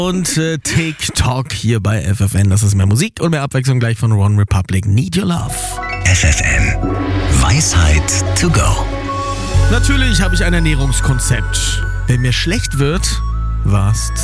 Und TikTok hier bei FFN. Das ist mehr Musik und mehr Abwechslung gleich von One Republic. Need Your Love. FFN. Weisheit to go. Natürlich habe ich ein Ernährungskonzept. Wenn mir schlecht wird, was